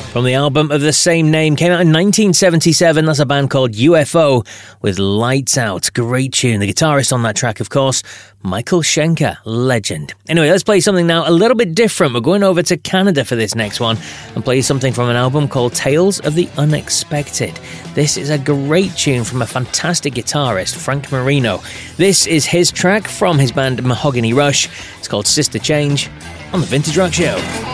From the album of the same name, came out in 1977. That's a band called UFO with Lights Out. Great tune. The guitarist on that track, of course, Michael Schenker, legend. Anyway, let's play something now a little bit different. We're going over to Canada for this next one and play something from an album called Tales of the Unexpected. This is a great tune from a fantastic guitarist, Frank Marino. This is his track from his band Mahogany Rush. It's called Sister Change on The Vintage Rock Show.